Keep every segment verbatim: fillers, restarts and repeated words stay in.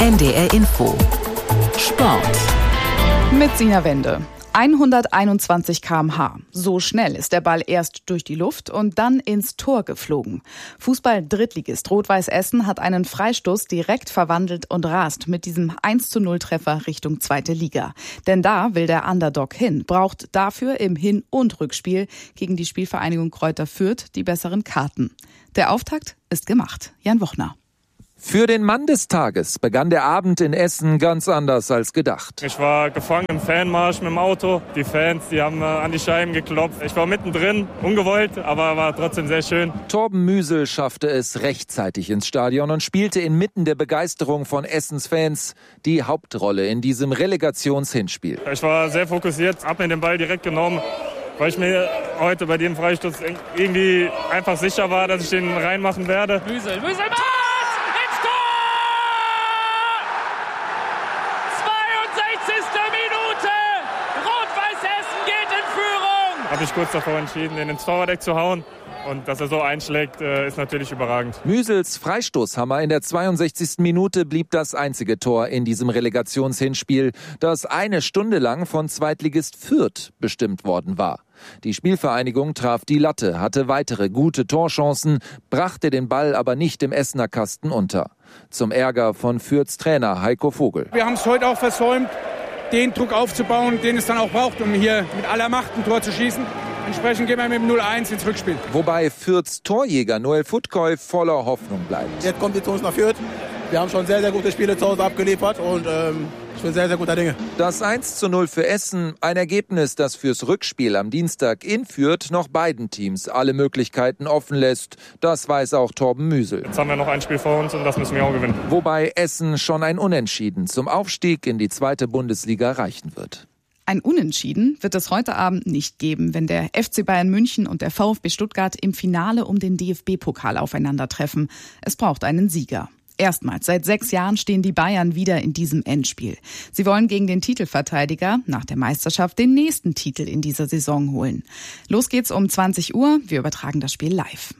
N D R Info Sport mit Sina Wende. hunderteinundzwanzig Kilometer pro Stunde. So schnell ist der Ball erst durch die Luft und dann ins Tor geflogen. Fußball-Drittligist Rot-Weiß Essen hat einen Freistoß direkt verwandelt und rast mit diesem eins zu null Treffer Richtung zweite Liga. Denn da will der Underdog hin, braucht dafür im Hin- und Rückspiel gegen die Spielvereinigung Kräuter Fürth die besseren Karten. Der Auftakt ist gemacht. Jan Wochner. Für den Mann des Tages begann der Abend in Essen ganz anders als gedacht. Ich war gefangen im Fanmarsch mit dem Auto. Die Fans, die haben an die Scheiben geklopft. Ich war mittendrin, ungewollt, aber war trotzdem sehr schön. Torben Müsel schaffte es rechtzeitig ins Stadion und spielte inmitten der Begeisterung von Essens Fans die Hauptrolle in diesem Relegationshinspiel. Ich war sehr fokussiert, hab mir den Ball direkt genommen, weil ich mir heute bei dem Freistoß irgendwie einfach sicher war, dass ich den reinmachen werde. Müsel, Müsel, Mann! Habe ich kurz davor entschieden, den ins Torwart zu hauen. Und dass er so einschlägt, ist natürlich überragend. Müsels Freistoßhammer in der zweiundsechzigsten Minute blieb das einzige Tor in diesem Relegationshinspiel, das eine Stunde lang von Zweitligist Fürth bestimmt worden war. Die Spielvereinigung traf die Latte, hatte weitere gute Torchancen, brachte den Ball aber nicht im Essener Kasten unter. Zum Ärger von Fürths Trainer Heiko Vogel. Wir haben es heute auch versäumt, den Druck aufzubauen, den es dann auch braucht, um hier mit aller Macht ein Tor zu schießen. Entsprechend gehen wir mit dem null eins ins Rückspiel. Wobei Fürths Torjäger Noel Futkoi voller Hoffnung bleibt. Jetzt kommt die zu uns nach Fürth. Wir haben schon sehr, sehr gute Spiele zu Hause abgeliefert und ähm, ich bin sehr, sehr guter Dinge. Das eins zu null für Essen, ein Ergebnis, das fürs Rückspiel am Dienstag in Fürth noch beiden Teams alle Möglichkeiten offen lässt. Das weiß auch Torben Müsel. Jetzt haben wir noch ein Spiel vor uns und das müssen wir auch gewinnen. Wobei Essen schon ein Unentschieden zum Aufstieg in die zweite Bundesliga reichen wird. Ein Unentschieden wird es heute Abend nicht geben, wenn der F C Bayern München und der VfB Stuttgart im Finale um den D F B-Pokal aufeinandertreffen. Es braucht einen Sieger. Erstmals seit sechs Jahren stehen die Bayern wieder in diesem Endspiel. Sie wollen gegen den Titelverteidiger nach der Meisterschaft den nächsten Titel in dieser Saison holen. Los geht's um zwanzig Uhr. Wir übertragen das Spiel live.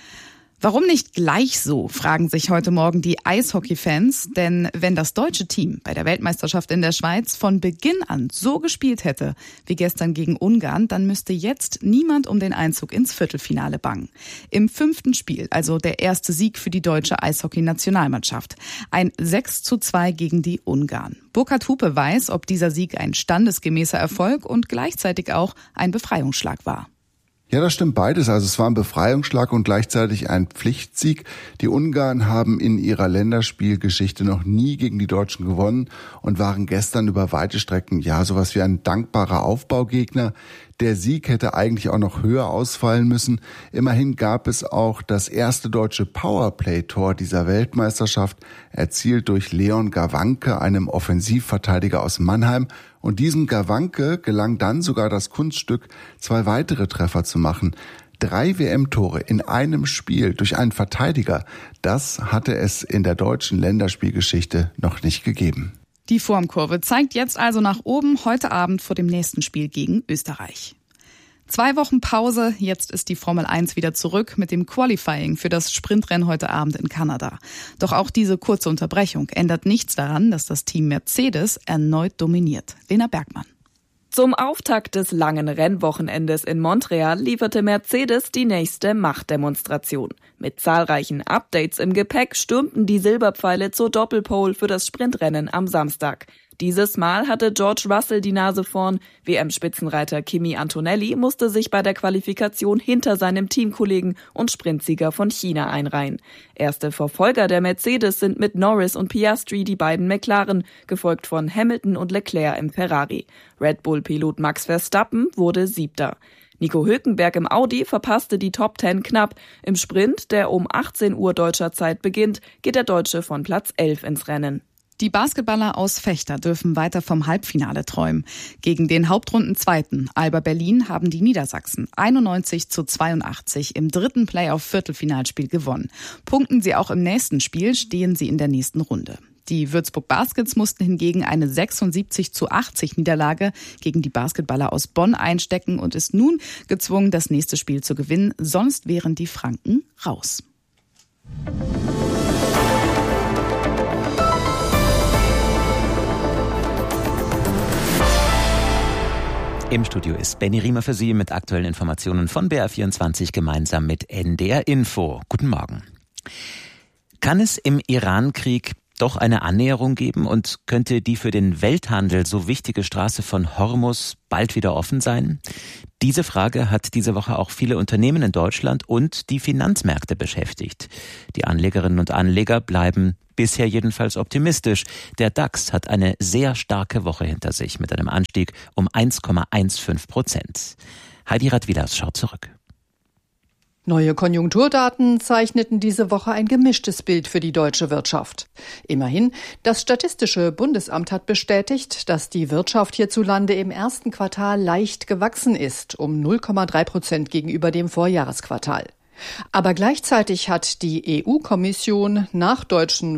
Warum nicht gleich so, fragen sich heute Morgen die Eishockey-Fans. Denn wenn das deutsche Team bei der Weltmeisterschaft in der Schweiz von Beginn an so gespielt hätte wie gestern gegen Ungarn, dann müsste jetzt niemand um den Einzug ins Viertelfinale bangen. Im fünften Spiel, also der erste Sieg für die deutsche Eishockey-Nationalmannschaft. Ein sechs zu zwei gegen die Ungarn. Burkhard Hupe weiß, ob dieser Sieg ein standesgemäßer Erfolg und gleichzeitig auch ein Befreiungsschlag war. Ja, das stimmt beides. Also es war ein Befreiungsschlag und gleichzeitig ein Pflichtsieg. Die Ungarn haben in ihrer Länderspielgeschichte noch nie gegen die Deutschen gewonnen und waren gestern über weite Strecken, ja, sowas wie ein dankbarer Aufbaugegner. Der Sieg hätte eigentlich auch noch höher ausfallen müssen. Immerhin gab es auch das erste deutsche Powerplay-Tor dieser Weltmeisterschaft, erzielt durch Leon Gawanke, einem Offensivverteidiger aus Mannheim. Und diesem Gawanke gelang dann sogar das Kunststück, zwei weitere Treffer zu machen. Drei W M-Tore in einem Spiel durch einen Verteidiger, das hatte es in der deutschen Länderspielgeschichte noch nicht gegeben. Die Formkurve zeigt jetzt also nach oben heute Abend vor dem nächsten Spiel gegen Österreich. Zwei Wochen Pause, jetzt ist die Formel eins wieder zurück mit dem Qualifying für das Sprintrennen heute Abend in Kanada. Doch auch diese kurze Unterbrechung ändert nichts daran, dass das Team Mercedes erneut dominiert. Lena Bergmann. Zum Auftakt des langen Rennwochenendes in Montreal lieferte Mercedes die nächste Machtdemonstration. Mit zahlreichen Updates im Gepäck stürmten die Silberpfeile zur Doppelpole für das Sprintrennen am Samstag. Dieses Mal hatte George Russell die Nase vorn. W M-Spitzenreiter Kimi Antonelli musste sich bei der Qualifikation hinter seinem Teamkollegen und Sprintsieger von China einreihen. Erste Verfolger der Mercedes sind mit Norris und Piastri die beiden McLaren, gefolgt von Hamilton und Leclerc im Ferrari. Red Bull-Pilot Max Verstappen wurde Siebter. Nico Hülkenberg im Audi verpasste die Top Ten knapp. Im Sprint, der um achtzehn Uhr deutscher Zeit beginnt, geht der Deutsche von Platz elf ins Rennen. Die Basketballer aus Vechta dürfen weiter vom Halbfinale träumen. Gegen den Hauptrundenzweiten Alba Berlin haben die Niedersachsen einundneunzig zu zweiundachtzig im dritten Playoff-Viertelfinalspiel gewonnen. Punkten sie auch im nächsten Spiel, stehen sie in der nächsten Runde. Die Würzburg Baskets mussten hingegen eine sechsundsiebzig zu achtzig Niederlage gegen die Basketballer aus Bonn einstecken und ist nun gezwungen, das nächste Spiel zu gewinnen. Sonst wären die Franken raus. Im Studio ist Benny Riemer für Sie mit aktuellen Informationen von B R vierundzwanzig gemeinsam mit N D R Info. Guten Morgen. Kann es im Iran-Krieg doch eine Annäherung geben und könnte die für den Welthandel so wichtige Straße von Hormuz bald wieder offen sein? Diese Frage hat diese Woche auch viele Unternehmen in Deutschland und die Finanzmärkte beschäftigt. Die Anlegerinnen und Anleger bleiben bisher jedenfalls optimistisch. Der DAX hat eine sehr starke Woche hinter sich mit einem Anstieg um eins Komma fünfzehn Prozent. Heidi Radwilas schaut zurück. Neue Konjunkturdaten zeichneten diese Woche ein gemischtes Bild für die deutsche Wirtschaft. Immerhin, das Statistische Bundesamt hat bestätigt, dass die Wirtschaft hierzulande im ersten Quartal leicht gewachsen ist, um null Komma drei Prozent gegenüber dem Vorjahresquartal. Aber gleichzeitig hat die E U-Kommission nach deutschen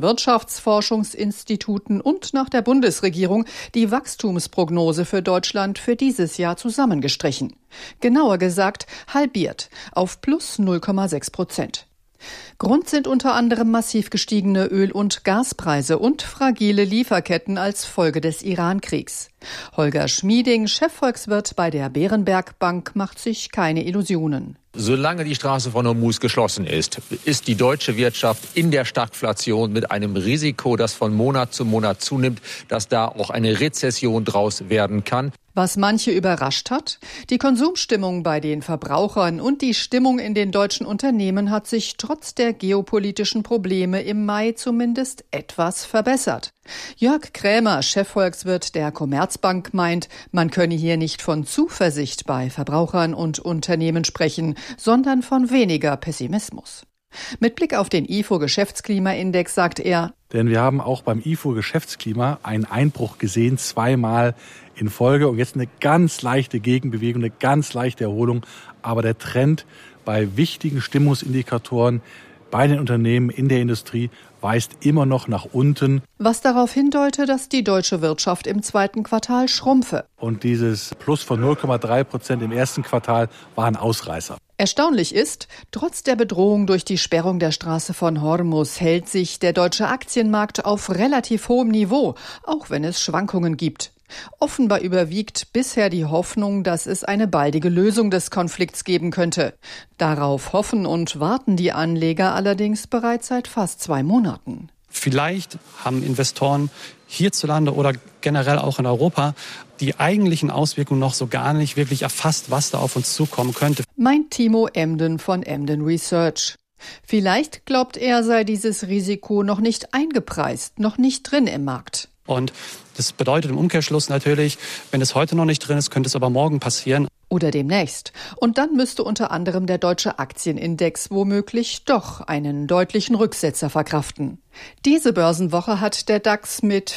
Wirtschaftsforschungsinstituten und nach der Bundesregierung die Wachstumsprognose für Deutschland für dieses Jahr zusammengestrichen. Genauer gesagt halbiert auf plus null Komma sechs Prozent. Grund sind unter anderem massiv gestiegene Öl- und Gaspreise und fragile Lieferketten als Folge des Iran-Kriegs. Holger Schmieding, Chefvolkswirt bei der Berenberg Bank, macht sich keine Illusionen. Solange die Straße von Hormuz geschlossen ist, ist die deutsche Wirtschaft in der Stagflation mit einem Risiko, das von Monat zu Monat zunimmt, dass da auch eine Rezession draus werden kann. Was manche überrascht hat, die Konsumstimmung bei den Verbrauchern und die Stimmung in den deutschen Unternehmen hat sich trotz der geopolitischen Probleme im Mai zumindest etwas verbessert. Jörg Krämer, Chefvolkswirt der Commerzbank, meint, man könne hier nicht von Zuversicht bei Verbrauchern und Unternehmen sprechen, sondern von weniger Pessimismus. Mit Blick auf den I F O-Geschäftsklimaindex sagt er: Denn wir haben auch beim I F O-Geschäftsklima einen Einbruch gesehen, zweimal in Folge. Und jetzt eine ganz leichte Gegenbewegung, eine ganz leichte Erholung. Aber der Trend bei wichtigen Stimmungsindikatoren bei den Unternehmen in der Industrie weist immer noch nach unten. Was darauf hindeutet, dass die deutsche Wirtschaft im zweiten Quartal schrumpfe. Und dieses Plus von null Komma drei Prozent im ersten Quartal war ein Ausreißer. Erstaunlich ist, trotz der Bedrohung durch die Sperrung der Straße von Hormuz hält sich der deutsche Aktienmarkt auf relativ hohem Niveau, auch wenn es Schwankungen gibt. Offenbar überwiegt bisher die Hoffnung, dass es eine baldige Lösung des Konflikts geben könnte. Darauf hoffen und warten die Anleger allerdings bereits seit fast zwei Monaten. Vielleicht haben Investoren hierzulande oder generell auch in Europa die eigentlichen Auswirkungen noch so gar nicht wirklich erfasst, was da auf uns zukommen könnte. Meint Timo Emden von Emden Research. Vielleicht glaubt er, sei dieses Risiko noch nicht eingepreist, noch nicht drin im Markt. Und das bedeutet im Umkehrschluss natürlich, wenn es heute noch nicht drin ist, könnte es aber morgen passieren. Oder demnächst. Und dann müsste unter anderem der deutsche Aktienindex womöglich doch einen deutlichen Rücksetzer verkraften. Diese Börsenwoche hat der DAX mit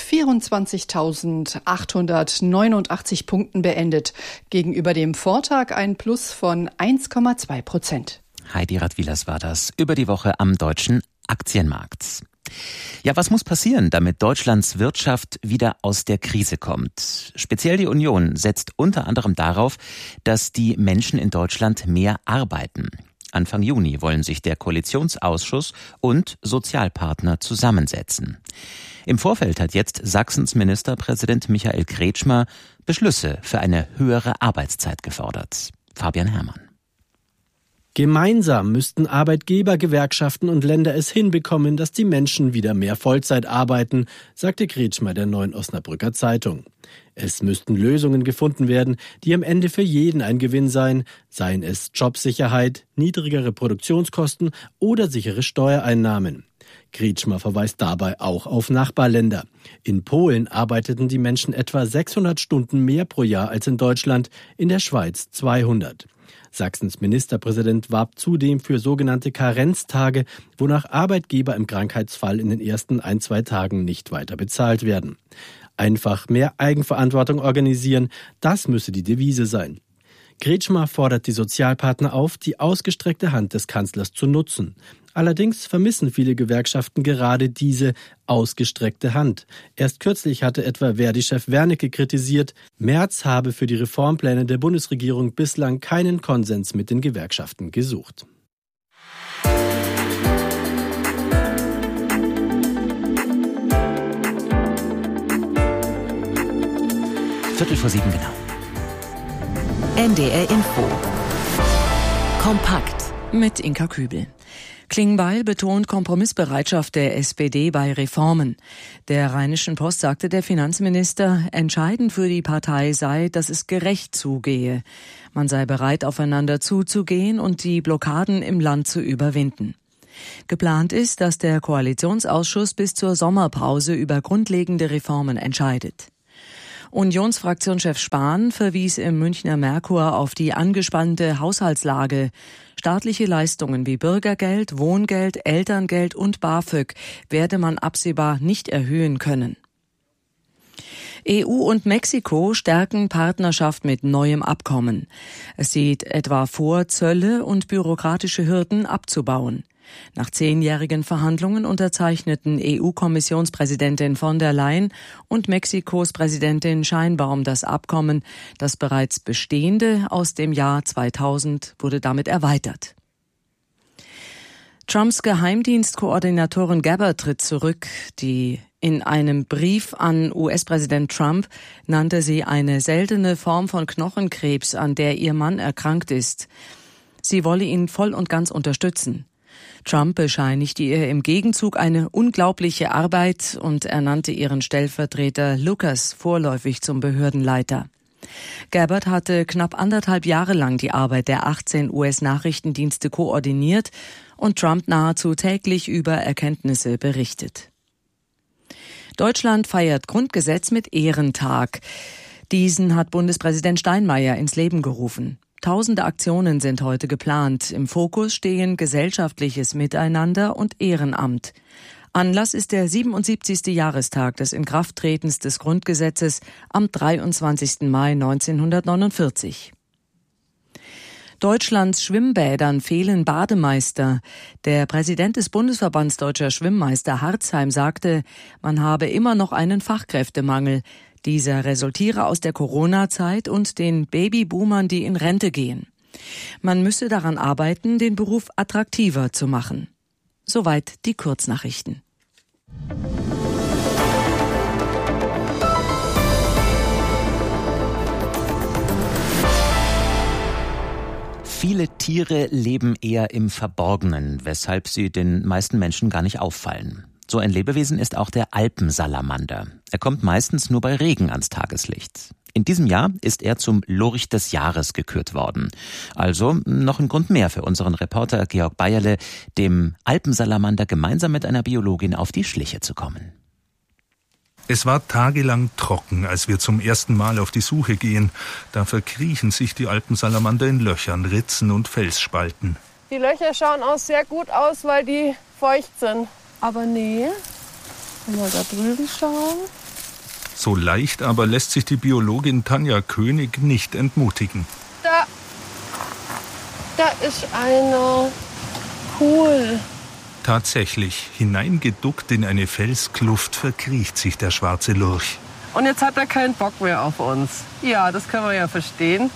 vierundzwanzigtausendachthundertneunundachtzig Punkten beendet. Gegenüber dem Vortag ein Plus von eins Komma zwei Prozent. Heidi Radwilas war das über die Woche am deutschen Aktienmarkt. Ja, was muss passieren, damit Deutschlands Wirtschaft wieder aus der Krise kommt? Speziell die Union setzt unter anderem darauf, dass die Menschen in Deutschland mehr arbeiten. Anfang Juni wollen sich der Koalitionsausschuss und Sozialpartner zusammensetzen. Im Vorfeld hat jetzt Sachsens Ministerpräsident Michael Kretschmer Beschlüsse für eine höhere Arbeitszeit gefordert. Fabian Herrmann. Gemeinsam müssten Arbeitgeber, Gewerkschaften und Länder es hinbekommen, dass die Menschen wieder mehr Vollzeit arbeiten, sagte Kretschmer der Neuen Osnabrücker Zeitung. Es müssten Lösungen gefunden werden, die am Ende für jeden ein Gewinn seien, seien es Jobsicherheit, niedrigere Produktionskosten oder sichere Steuereinnahmen. Kretschmer verweist dabei auch auf Nachbarländer. In Polen arbeiteten die Menschen etwa sechshundert Stunden mehr pro Jahr als in Deutschland, in der Schweiz zweihundert. Sachsens Ministerpräsident warb zudem für sogenannte Karenztage, wonach Arbeitgeber im Krankheitsfall in den ersten ein, zwei Tagen nicht weiter bezahlt werden. Einfach mehr Eigenverantwortung organisieren, das müsse die Devise sein. Kretschmer fordert die Sozialpartner auf, die ausgestreckte Hand des Kanzlers zu nutzen. Allerdings vermissen viele Gewerkschaften gerade diese ausgestreckte Hand. Erst kürzlich hatte etwa Verdi-Chef Wernicke kritisiert, Merz habe für die Reformpläne der Bundesregierung bislang keinen Konsens mit den Gewerkschaften gesucht. Viertel vor sieben genau. N D R Info. Kompakt. Mit Inka Kübel. Klingbeil betont Kompromissbereitschaft der S P D bei Reformen. Der Rheinischen Post sagte der Finanzminister, entscheidend für die Partei sei, dass es gerecht zugehe. Man sei bereit, aufeinander zuzugehen und die Blockaden im Land zu überwinden. Geplant ist, dass der Koalitionsausschuss bis zur Sommerpause über grundlegende Reformen entscheidet. Unionsfraktionschef Spahn verwies im Münchner Merkur auf die angespannte Haushaltslage. Staatliche Leistungen wie Bürgergeld, Wohngeld, Elterngeld und BAföG werde man absehbar nicht erhöhen können. E U und Mexiko stärken Partnerschaft mit neuem Abkommen. Es sieht etwa vor, Zölle und bürokratische Hürden abzubauen. Nach zehnjährigen Verhandlungen unterzeichneten E U-Kommissionspräsidentin von der Leyen und Mexikos Präsidentin Sheinbaum das Abkommen. Das bereits bestehende aus dem Jahr zweitausend wurde damit erweitert. Trumps Geheimdienstkoordinatorin Gabbard tritt zurück. Die in einem Brief an U S-Präsident Trump nannte sie eine seltene Form von Knochenkrebs, an der ihr Mann erkrankt ist. Sie wolle ihn voll und ganz unterstützen. Trump bescheinigte ihr im Gegenzug eine unglaubliche Arbeit und ernannte ihren Stellvertreter Lucas vorläufig zum Behördenleiter. Gabbard hatte knapp anderthalb Jahre lang die Arbeit der achtzehn U S-Nachrichtendienste koordiniert und Trump nahezu täglich über Erkenntnisse berichtet. Deutschland feiert Grundgesetz mit Ehrentag. Diesen hat Bundespräsident Steinmeier ins Leben gerufen. Tausende Aktionen sind heute geplant. Im Fokus stehen gesellschaftliches Miteinander und Ehrenamt. Anlass ist der siebenundsiebzigste Jahrestag des Inkrafttretens des Grundgesetzes am dreiundzwanzigsten Mai neunzehnhundertneunundvierzig. Deutschlands Schwimmbädern fehlen Bademeister. Der Präsident des Bundesverbands Deutscher Schwimmmeister Harzheim sagte, man habe immer noch einen Fachkräftemangel. Dieser resultiere aus der Corona-Zeit und den Babyboomern, die in Rente gehen. Man müsse daran arbeiten, den Beruf attraktiver zu machen. Soweit die Kurznachrichten. Viele Tiere leben eher im Verborgenen, weshalb sie den meisten Menschen gar nicht auffallen. So ein Lebewesen ist auch der Alpensalamander. Er kommt meistens nur bei Regen ans Tageslicht. In diesem Jahr ist er zum Lurch des Jahres gekürt worden. Also noch ein Grund mehr für unseren Reporter Georg Bayerle, dem Alpensalamander gemeinsam mit einer Biologin auf die Schliche zu kommen. Es war tagelang trocken, als wir zum ersten Mal auf die Suche gehen. Da verkriechen sich die Alpensalamander in Löchern, Ritzen und Felsspalten. Die Löcher schauen auch sehr gut aus, weil die feucht sind. Aber nee, mal da drüben schauen. So leicht aber lässt sich die Biologin Tanja König nicht entmutigen. Da, da ist einer. Cool. Tatsächlich, hineingeduckt in eine Felskluft verkriecht sich der schwarze Lurch. Und jetzt hat er keinen Bock mehr auf uns. Ja, das können wir ja verstehen.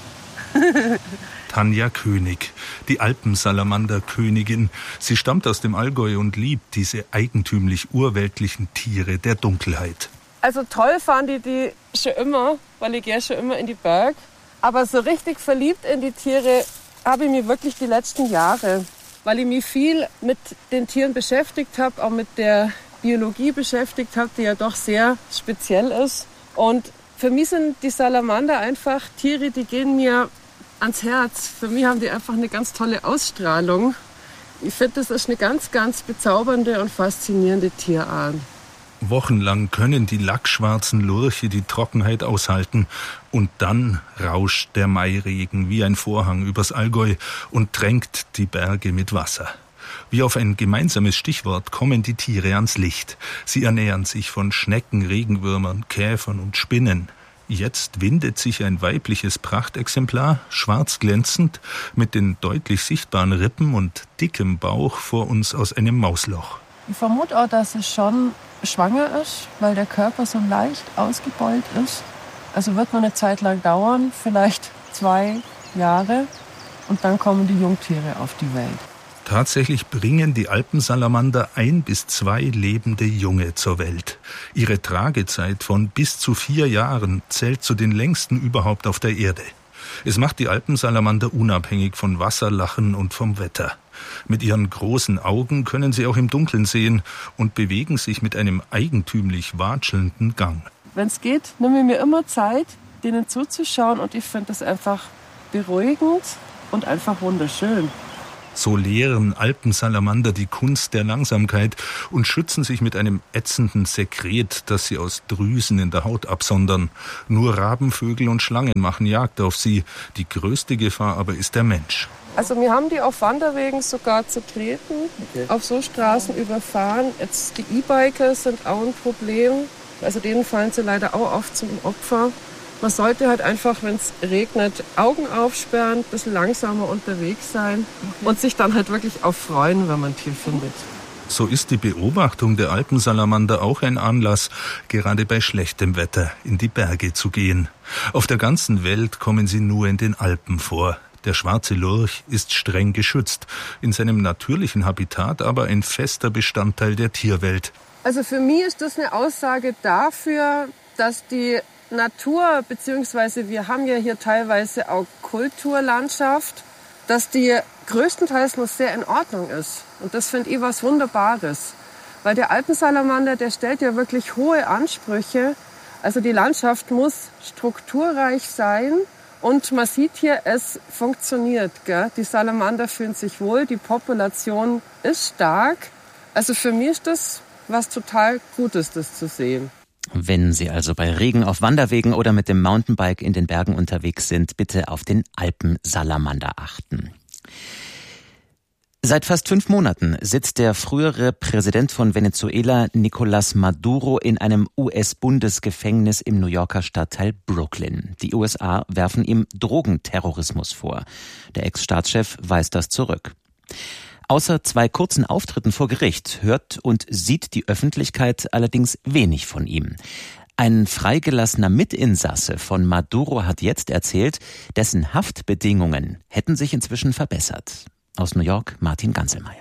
Tanja König, die Alpensalamander-Königin. Sie stammt aus dem Allgäu und liebt diese eigentümlich urweltlichen Tiere der Dunkelheit. Also toll fand ich die schon immer, weil ich gehe schon immer in die Berg. Aber so richtig verliebt in die Tiere habe ich mich wirklich die letzten Jahre. Weil ich mich viel mit den Tieren beschäftigt habe, auch mit der Biologie beschäftigt habe, die ja doch sehr speziell ist. Und für mich sind die Salamander einfach Tiere, die gehen mir ans Herz. Für mich haben die einfach eine ganz tolle Ausstrahlung. Ich finde, das ist eine ganz, ganz bezaubernde und faszinierende Tierart. Wochenlang können die lackschwarzen Lurche die Trockenheit aushalten. Und dann rauscht der Mairegen wie ein Vorhang übers Allgäu und tränkt die Berge mit Wasser. Wie auf ein gemeinsames Stichwort kommen die Tiere ans Licht. Sie ernähren sich von Schnecken, Regenwürmern, Käfern und Spinnen. Jetzt windet sich ein weibliches Prachtexemplar, schwarz glänzend, mit den deutlich sichtbaren Rippen und dickem Bauch vor uns aus einem Mausloch. Ich vermute auch, dass es schon schwanger ist, weil der Körper so leicht ausgebeult ist. Also wird noch eine Zeit lang dauern, vielleicht zwei Jahre. Und dann kommen die Jungtiere auf die Welt. Tatsächlich bringen die Alpensalamander ein bis zwei lebende Junge zur Welt. Ihre Tragezeit von bis zu vier Jahren zählt zu den längsten überhaupt auf der Erde. Es macht die Alpensalamander unabhängig von Wasserlachen und vom Wetter. Mit ihren großen Augen können sie auch im Dunkeln sehen und bewegen sich mit einem eigentümlich watschelnden Gang. Wenn es geht, nehme ich mir immer Zeit, denen zuzuschauen, und ich finde das einfach beruhigend und einfach wunderschön. So lehren Alpensalamander die Kunst der Langsamkeit und schützen sich mit einem ätzenden Sekret, das sie aus Drüsen in der Haut absondern. Nur Rabenvögel und Schlangen machen Jagd auf sie. Die größte Gefahr aber ist der Mensch. Also wir haben die auf Wanderwegen sogar zertreten, okay. Auf so Straßen überfahren. Jetzt die E-Biker sind auch ein Problem. Also denen fallen sie leider auch oft zum Opfer. Man sollte halt einfach, wenn es regnet, Augen aufsperren, ein bisschen langsamer unterwegs sein okay. Und sich dann halt wirklich auch freuen, wenn man ein Tier findet. So ist die Beobachtung der Alpensalamander auch ein Anlass, gerade bei schlechtem Wetter in die Berge zu gehen. Auf der ganzen Welt kommen sie nur in den Alpen vor. Der schwarze Lurch ist streng geschützt, in seinem natürlichen Habitat aber ein fester Bestandteil der Tierwelt. Also für mich ist das eine Aussage dafür, dass die Natur, beziehungsweise wir haben ja hier teilweise auch Kulturlandschaft, dass die größtenteils noch sehr in Ordnung ist. Und das finde ich was Wunderbares. Weil der Alpensalamander, der stellt ja wirklich hohe Ansprüche. Also die Landschaft muss strukturreich sein. Und man sieht hier, es funktioniert. Gell? Die Salamander fühlen sich wohl, die Population ist stark. Also für mich ist das was total Gutes, das zu sehen. Wenn Sie also bei Regen auf Wanderwegen oder mit dem Mountainbike in den Bergen unterwegs sind, bitte auf den Alpensalamander achten. Seit fast fünf Monaten sitzt der frühere Präsident von Venezuela, Nicolás Maduro, in einem U S-Bundesgefängnis im New Yorker Stadtteil Brooklyn. Die U S A werfen ihm Drogenterrorismus vor. Der Ex-Staatschef weist das zurück. Außer zwei kurzen Auftritten vor Gericht hört und sieht die Öffentlichkeit allerdings wenig von ihm. Ein freigelassener Mitinsasse von Maduro hat jetzt erzählt, dessen Haftbedingungen hätten sich inzwischen verbessert. Aus New York, Martin Ganselmeier.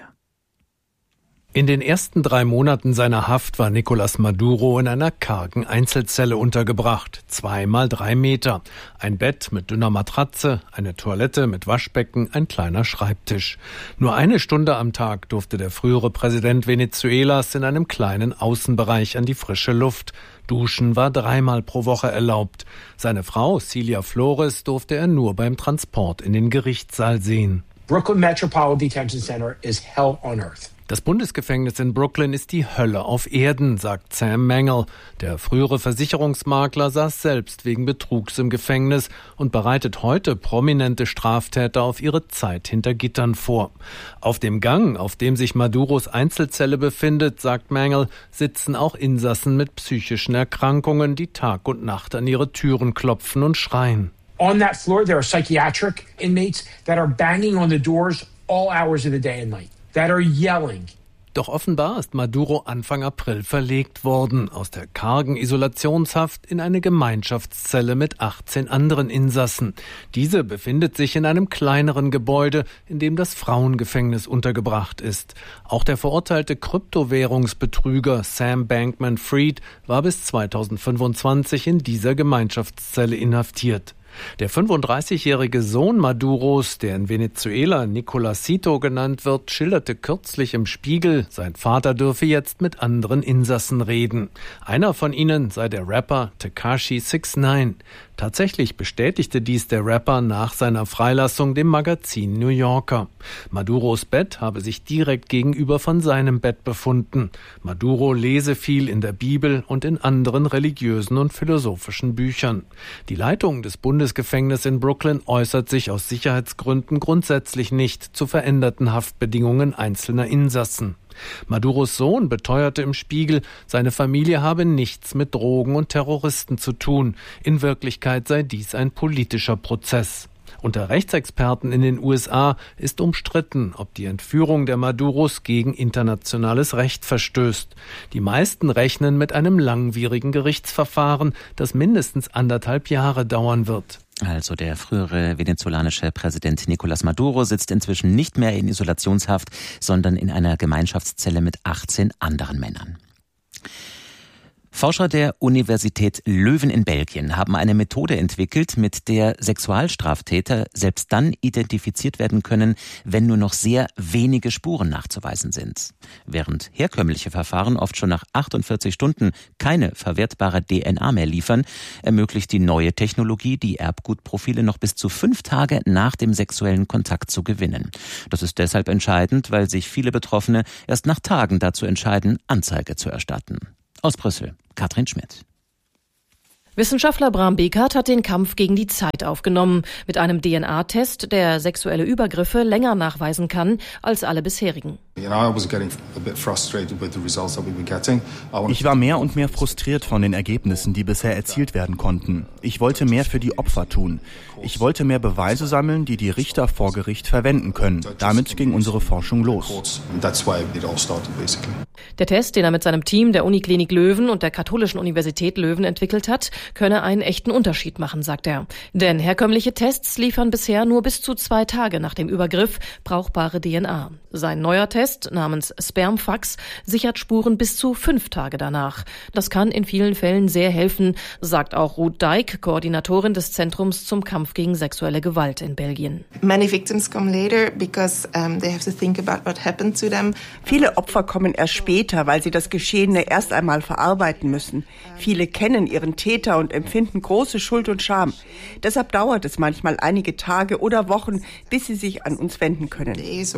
In den ersten drei Monaten seiner Haft war Nicolás Maduro in einer kargen Einzelzelle untergebracht. Zwei mal drei Meter. Ein Bett mit dünner Matratze, eine Toilette mit Waschbecken, ein kleiner Schreibtisch. Nur eine Stunde am Tag durfte der frühere Präsident Venezuelas in einem kleinen Außenbereich an die frische Luft. Duschen war dreimal pro Woche erlaubt. Seine Frau, Cilia Flores, durfte er nur beim Transport in den Gerichtssaal sehen. Brooklyn Metropolitan Detention Center is hell on earth. Das Bundesgefängnis in Brooklyn ist die Hölle auf Erden, sagt Sam Mangel. Der frühere Versicherungsmakler saß selbst wegen Betrugs im Gefängnis und bereitet heute prominente Straftäter auf ihre Zeit hinter Gittern vor. Auf dem Gang, auf dem sich Maduros Einzelzelle befindet, sagt Mangel, sitzen auch Insassen mit psychischen Erkrankungen, die Tag und Nacht an ihre Türen klopfen und schreien. On that floor there are psychiatric inmates that are banging on the doors all hours of the day and night. That are yelling. Doch offenbar ist Maduro Anfang April verlegt worden, aus der kargen Isolationshaft in eine Gemeinschaftszelle mit achtzehn anderen Insassen. Diese befindet sich in einem kleineren Gebäude, in dem das Frauengefängnis untergebracht ist. Auch der verurteilte Kryptowährungsbetrüger Sam Bankman-Fried war bis zweitausendfünfundzwanzig in dieser Gemeinschaftszelle inhaftiert. Der fünfunddreißigjährige Sohn Maduros, der in Venezuela Nicolásito genannt wird, schilderte kürzlich im Spiegel, sein Vater dürfe jetzt mit anderen Insassen reden. Einer von ihnen sei der Rapper Tekashi six nine. Tatsächlich bestätigte dies der Rapper nach seiner Freilassung dem Magazin New Yorker. Maduros Bett habe sich direkt gegenüber von seinem Bett befunden. Maduro lese viel in der Bibel und in anderen religiösen und philosophischen Büchern. Die Leitung des Bundesgefängnisses in Brooklyn äußert sich aus Sicherheitsgründen grundsätzlich nicht zu veränderten Haftbedingungen einzelner Insassen. Maduros Sohn beteuerte im Spiegel, seine Familie habe nichts mit Drogen und Terroristen zu tun. In Wirklichkeit sei dies ein politischer Prozess. Unter Rechtsexperten in den U S A ist umstritten, ob die Entführung der Maduros gegen internationales Recht verstößt. Die meisten rechnen mit einem langwierigen Gerichtsverfahren, das mindestens anderthalb Jahre dauern wird. Also der frühere venezolanische Präsident Nicolás Maduro sitzt inzwischen nicht mehr in Isolationshaft, sondern in einer Gemeinschaftszelle mit achtzehn anderen Männern. Forscher der Universität Leuven in Belgien haben eine Methode entwickelt, mit der Sexualstraftäter selbst dann identifiziert werden können, wenn nur noch sehr wenige Spuren nachzuweisen sind. Während herkömmliche Verfahren oft schon nach achtundvierzig Stunden keine verwertbare D N A mehr liefern, ermöglicht die neue Technologie, die Erbgutprofile noch bis zu fünf Tage nach dem sexuellen Kontakt zu gewinnen. Das ist deshalb entscheidend, weil sich viele Betroffene erst nach Tagen dazu entscheiden, Anzeige zu erstatten. Aus Brüssel, Katrin Schmidt. Wissenschaftler Bram Bekert hat den Kampf gegen die Zeit aufgenommen, mit einem D N A-Test, der sexuelle Übergriffe länger nachweisen kann als alle bisherigen. Ich war mehr und mehr frustriert von den Ergebnissen, die bisher erzielt werden konnten. Ich wollte mehr für die Opfer tun. Ich wollte mehr Beweise sammeln, die die Richter vor Gericht verwenden können. Damit ging unsere Forschung los. Der Test, den er mit seinem Team der Uniklinik Leuven und der Katholischen Universität Leuven entwickelt hat, könne einen echten Unterschied machen, sagt er. Denn herkömmliche Tests liefern bisher nur bis zu zwei Tage nach dem Übergriff brauchbare D N A. Sein neuer Test namens Spermfax sichert Spuren bis zu fünf Tage danach. Das kann in vielen Fällen sehr helfen, sagt auch Ruth Dijk, Koordinatorin des Zentrums zum Kampf gegen sexuelle Gewalt in Belgien. Viele Opfer kommen erst später, weil sie das Geschehene erst einmal verarbeiten müssen. Viele kennen ihren Täter und empfinden große Schuld und Scham. Deshalb dauert es manchmal einige Tage oder Wochen, bis sie sich an uns wenden können.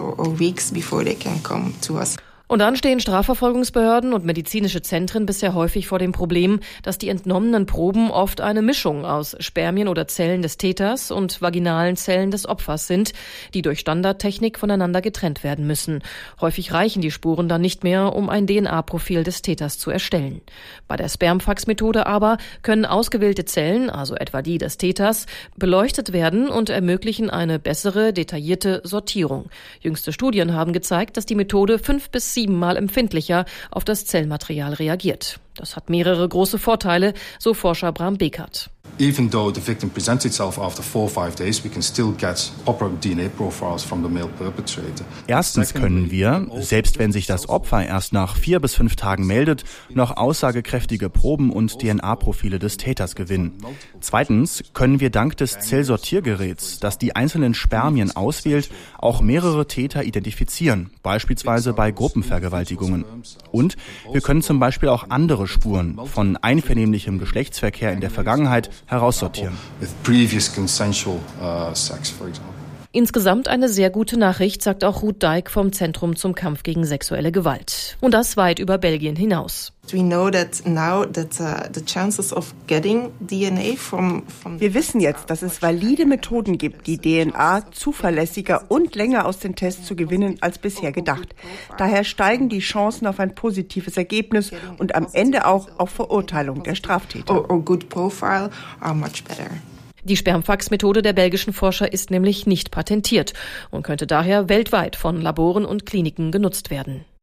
Und dann stehen Strafverfolgungsbehörden und medizinische Zentren bisher häufig vor dem Problem, dass die entnommenen Proben oft eine Mischung aus Spermien oder Zellen des Täters und vaginalen Zellen des Opfers sind, die durch Standardtechnik voneinander getrennt werden müssen. Häufig reichen die Spuren dann nicht mehr, um ein D N A-Profil des Täters zu erstellen. Bei der Spermfax-Methode aber können ausgewählte Zellen, also etwa die des Täters, beleuchtet werden und ermöglichen eine bessere, detaillierte Sortierung. Jüngste Studien haben gezeigt, dass die Methode fünf bis siebenmal empfindlicher auf das Zellmaterial reagiert. Das hat mehrere große Vorteile, so Forscher Bram Bekert. Even though the victim presents itself after four or five days, we can still get proper D N A profiles from the male perpetrator. Erstens können wir, selbst wenn sich das Opfer erst nach vier bis fünf Tagen meldet, noch aussagekräftige Proben und D N A-Profile des Täters gewinnen. Zweitens können wir dank des Zellsortiergeräts, das die einzelnen Spermien auswählt, auch mehrere Täter identifizieren, beispielsweise bei Gruppenvergewaltigungen. Und wir können zum Beispiel auch andere Spuren von einvernehmlichem Geschlechtsverkehr in der Vergangenheit heraussortieren. Insgesamt eine sehr gute Nachricht, sagt auch Ruth Dijk vom Zentrum zum Kampf gegen sexuelle Gewalt. Und das weit über Belgien hinaus. Wir wissen jetzt, dass es valide Methoden gibt, die D N A zuverlässiger und länger aus den Tests zu gewinnen als bisher gedacht. Daher steigen die Chancen auf ein positives Ergebnis und am Ende auch auf Verurteilung der Straftäter. Die Spermfax-Methode der belgischen Forscher ist nämlich nicht patentiert und könnte daher weltweit von Laboren und Kliniken genutzt werden.